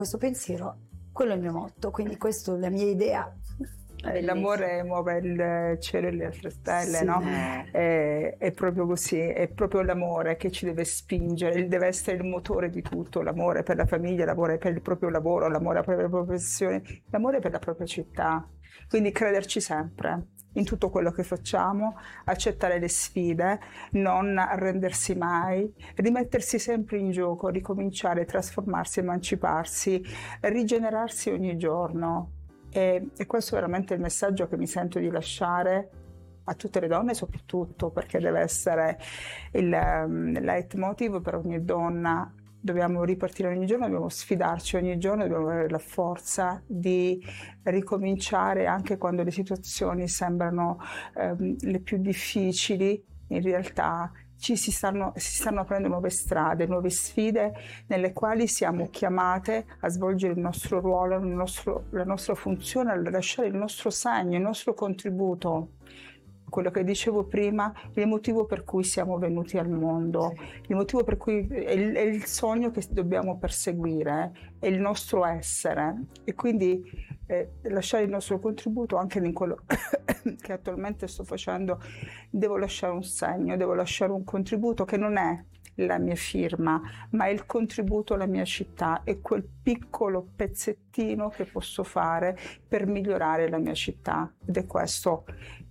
questo pensiero, quello è il mio motto, quindi questa è la mia idea. L'amore muove il cielo e le altre stelle, Sì. no? È proprio così, è proprio l'amore che ci deve spingere, deve essere il motore di tutto, l'amore per la famiglia, l'amore per il proprio lavoro, l'amore per la propria professione, l'amore per la propria città. Quindi crederci sempre in tutto quello che facciamo, accettare le sfide, non arrendersi mai, rimettersi sempre in gioco, ricominciare, trasformarsi, emanciparsi, rigenerarsi ogni giorno. E questo è veramente il messaggio che mi sento di lasciare a tutte le donne, soprattutto perché deve essere il leitmotiv per ogni donna. Dobbiamo ripartire ogni giorno, dobbiamo sfidarci ogni giorno, dobbiamo avere la forza di ricominciare anche quando le situazioni sembrano le più difficili. In realtà si stanno aprendo nuove strade, nuove sfide nelle quali siamo chiamate a svolgere il nostro ruolo, la nostra funzione, a lasciare il nostro segno, il nostro contributo. Quello che dicevo prima, il motivo per cui siamo venuti al mondo, il motivo per cui è il sogno che dobbiamo perseguire, è il nostro essere, e quindi lasciare il nostro contributo anche in quello che attualmente sto facendo. Devo lasciare un segno, devo lasciare un contributo che non è la mia firma, ma è il contributo alla mia città, è quel piccolo pezzettino che posso fare per migliorare la mia città, ed è questo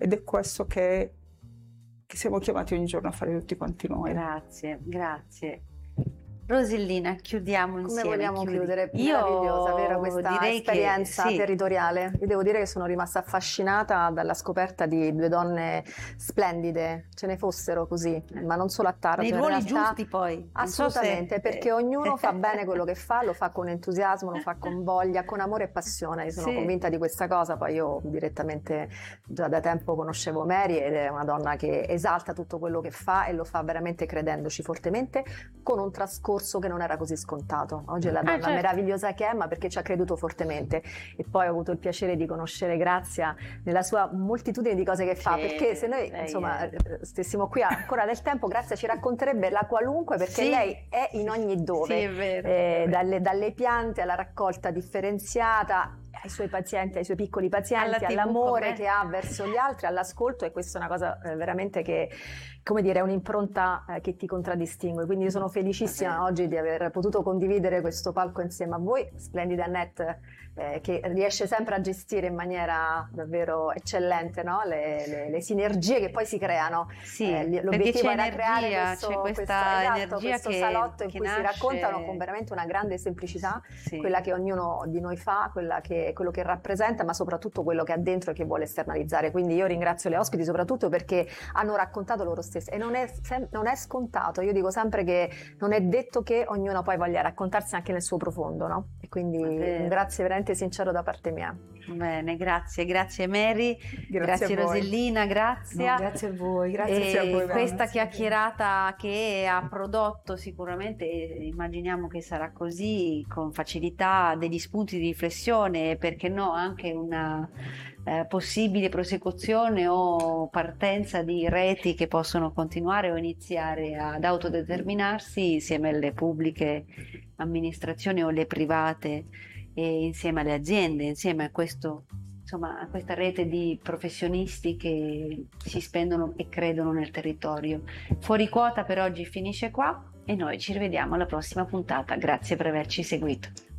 che siamo chiamati ogni giorno a fare tutti quanti noi. Grazie. Rosellina, chiudiamo insieme. Come vogliamo chiudere? Meravigliosa, vero, questa esperienza territoriale. Io devo dire che sono rimasta affascinata dalla scoperta di due donne splendide, ce ne fossero così, ma non solo a Taranto. Nei ruoli giusti poi. Assolutamente, perché ognuno fa bene quello che fa, lo fa con entusiasmo, lo fa con voglia, con amore e passione. Io sono convinta di questa cosa, poi io direttamente già da tempo conoscevo Mary ed è una donna che esalta tutto quello che fa e lo fa veramente credendoci fortemente, con un trascorso che non era così scontato. Oggi è la donna meravigliosa che è, ma perché ci ha creduto fortemente. E poi ho avuto il piacere di conoscere Grazia nella sua moltitudine di cose che fa, perché se noi insomma stessimo qui ancora del tempo, Grazia ci racconterebbe la qualunque, perché lei è in ogni dove. Sì, è vero. Dalle piante alla raccolta differenziata, ai suoi pazienti, ai suoi piccoli pazienti, all'amore che ha verso gli altri, all'ascolto, e questa è una cosa veramente che, come dire, è un'impronta che ti contraddistingue. Quindi io sono felicissima oggi di aver potuto condividere questo palco insieme a voi, splendida Annette, che riesce sempre a gestire in maniera davvero eccellente, no? le sinergie che poi si creano. L'obiettivo era creare questo salotto in cui si raccontano con veramente una grande semplicità quella che ognuno di noi fa, quello che rappresenta, ma soprattutto quello che ha dentro e che vuole esternalizzare. Quindi io ringrazio le ospiti soprattutto perché hanno raccontato loro stesse, e non è scontato. Io dico sempre che non è detto che ognuno poi voglia raccontarsi anche nel suo profondo, no? E quindi un grazie veramente sincero da parte mia. Bene, grazie Mary, grazie Rosellina, grazie a voi, grazie a voi. Questa chiacchierata che ha prodotto sicuramente, immaginiamo che sarà così, con facilità, degli spunti di riflessione, perché no, anche una possibile prosecuzione o partenza di reti che possono continuare o iniziare ad autodeterminarsi insieme alle pubbliche amministrazioni o le private, e insieme alle aziende, insieme a questo, insomma, a questa rete di professionisti che si spendono e credono nel territorio. Fuori quota per oggi finisce qua e noi ci rivediamo alla prossima puntata. Grazie per averci seguito.